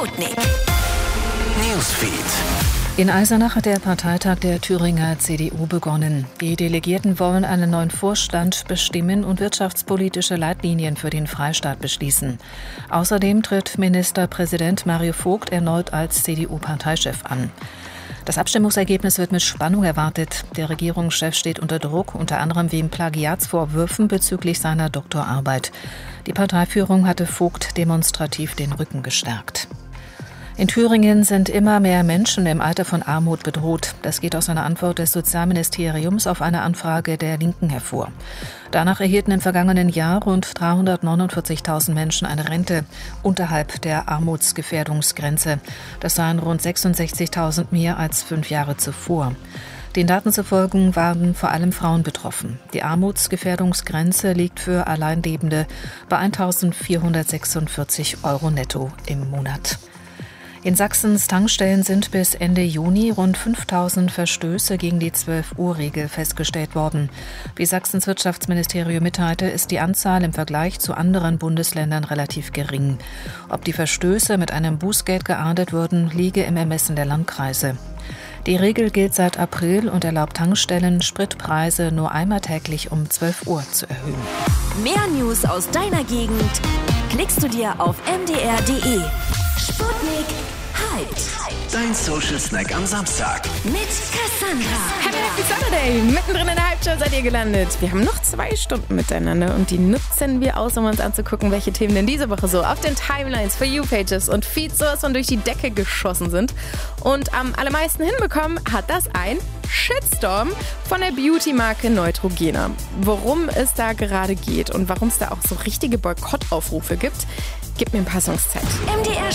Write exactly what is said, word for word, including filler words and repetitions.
Sputnik Newsfeed. In Eisenach hat der Parteitag der Thüringer C D U begonnen. Die Delegierten wollen einen neuen Vorstand bestimmen und wirtschaftspolitische Leitlinien für den Freistaat beschließen. Außerdem tritt Ministerpräsident Mario Vogt erneut als C D U-Parteichef an. Das Abstimmungsergebnis wird mit Spannung erwartet. Der Regierungschef steht unter Druck, unter anderem wegen Plagiatsvorwürfen bezüglich seiner Doktorarbeit. Die Parteiführung hatte Vogt demonstrativ den Rücken gestärkt. In Thüringen sind immer mehr Menschen im Alter von Armut bedroht. Das geht aus einer Antwort des Sozialministeriums auf eine Anfrage der Linken hervor. Danach erhielten im vergangenen Jahr rund dreihundertneunundvierzigtausend Menschen eine Rente unterhalb der Armutsgefährdungsgrenze. Das seien rund sechsundsechzigtausend mehr als fünf Jahre zuvor. Den Daten zufolge waren vor allem Frauen betroffen. Die Armutsgefährdungsgrenze liegt für Alleinlebende bei eintausendvierhundertsechsundvierzig Euro netto im Monat. In Sachsens Tankstellen sind bis Ende Juni rund fünftausend Verstöße gegen die zwölf-Uhr-Regel festgestellt worden. Wie Sachsens Wirtschaftsministerium mitteilte, ist die Anzahl im Vergleich zu anderen Bundesländern relativ gering. Ob die Verstöße mit einem Bußgeld geahndet würden, liege im Ermessen der Landkreise. Die Regel gilt seit April und erlaubt Tankstellen, Spritpreise nur einmal täglich um zwölf Uhr zu erhöhen. Mehr News aus deiner Gegend klickst du dir auf m d r punkt d e. Sputnik Hyped. Dein Social Snack am Samstag. Mit Cassandra. Happy Happy Saturday. Mittendrin in der Hype-Show seid ihr gelandet. Wir haben noch zwei Stunden miteinander und die nutzen wir aus, um uns anzugucken, welche Themen denn diese Woche so auf den Timelines, For You-Pages und Feeds sowas von durch die Decke geschossen sind. Und am allermeisten hinbekommen hat das ein Shitstorm von der Beauty-Marke Neutrogena. Worum es da gerade geht und warum es da auch so richtige Boykottaufrufe gibt, gibt mir ein paar Songs Zeit. M D R